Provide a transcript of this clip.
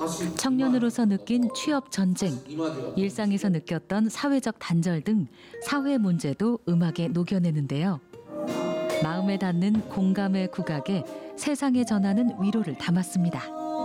청년으로서 느낀 취업 전쟁, 일상에서 느꼈던 사회적 단절 등 사회 문제도 음악에 녹여내는데요. 마음에 닿는 공감의 국악에 세상에 전하는 위로를 담았습니다.